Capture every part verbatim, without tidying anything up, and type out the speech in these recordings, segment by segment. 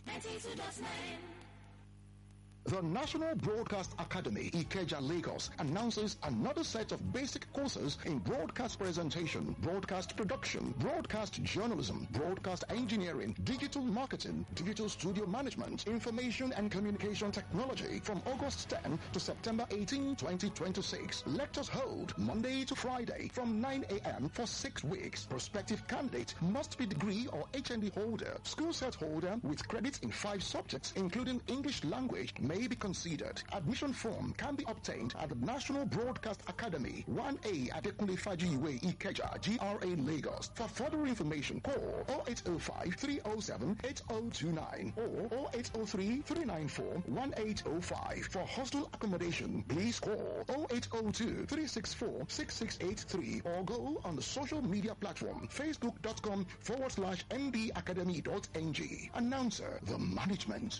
ninety-two point nine. The National Broadcast Academy, Ikeja, Lagos, announces another set of basic courses in broadcast presentation, broadcast production, broadcast journalism, broadcast engineering, digital marketing, digital studio management, information and communication technology from August tenth to September eighteenth, twenty twenty-six. Lectures hold Monday to Friday from nine a.m. for six weeks. Prospective candidate must be degree or H N D holder, school set holder with credits in five subjects, including English language, may be considered. Admission form can be obtained at the National Broadcast Academy, one A Adekunle Fajiwe, Ikeja, G R A, Lagos. For further information, call oh eight oh five, three oh seven, eight oh two nine or oh eight oh three, three nine four, one eight oh five. For hostel accommodation, please call oh eight oh two, three six four, six six eight three or go on the social media platform facebook.com forward slash mbacademy.ng. Announcer, the management.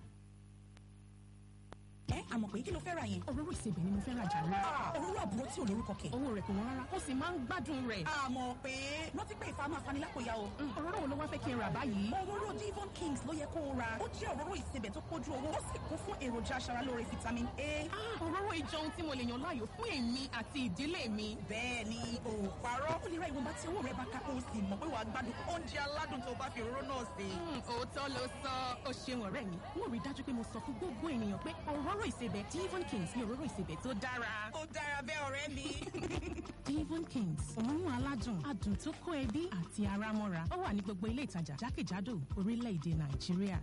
ẹ àmọ̀ pé kí ló fẹ́ ra yẹn. òróró ìsebẹ̀ ni mo fẹ́ ra jàre. òróró àbúrò tí ò lórúkọ kẹ̀. owó rẹ̀ kò wọ́n rárá ó sì máa ń gbádùn rẹ̀. àmọ̀ pé rántí pé ìfà máa fani lápòyà o. òróró wo ló wá fẹ́ kí n rà báyìí. òróró Devon Kings ló yẹ kó o ra. ó jẹ́ òróró ìsebẹ̀ tó kójú owó ó sì kún fún èròjà aṣaralóore vitamin A. òróró ìjọ ohun tí mo lè yàn láàyò fún èmi àti ìdílé mi. bẹ́ẹ̀ ni o ò parọ́. ó lè ra ìwọ̀nba tí owó rẹ̀ bá ká kó o sì mọ̀ pé wàá gbádùn oúnjẹ aládùn tó bá fi òróró náà sè. òótọ́ ló sọ ó ṣeun ọ̀rẹ́ mi. mo rí dájú pé mo sọ fún gbogbo ènìyàn pé òróró ìsebẹ̀ Devon Kings ní òróró ìsebẹ̀ tó dára. ó dára bẹ́ẹ̀ ọ̀rẹ́ mi. Devon Kings òórùn aládùn adùn tó kó ẹbí àti ara mọ́ra ó wà ní gbogbo ilé ìtajà jákèjádò orílẹ̀-èdè Nàìjíríà.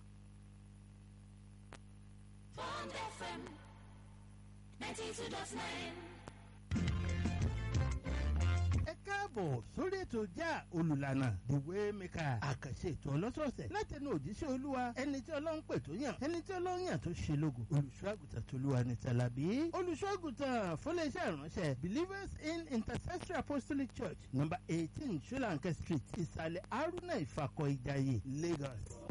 Bond F M ninety-two point nine. ẹ káàbọ̀ sórí ètò ìjà olùlànà the way maker àkànṣe ètò ọlọ́sọ̀ọ̀sẹ̀ látẹnu òjíṣẹ́ olúwa ẹni tí ọlọ́run pè tó yàn ẹni tí ọlọ́run yàn tó ṣe lógo olùṣọ́àgùtàn tolúwa ní tàlàbí olùṣọ́àgùtàn fúnléeṣẹ́ ìránṣẹ́ believers in intercessory apostolic church number eighteen Solanke street ìsàlẹ̀ haruna ìfàkọ̀ ìjàyè Lagos.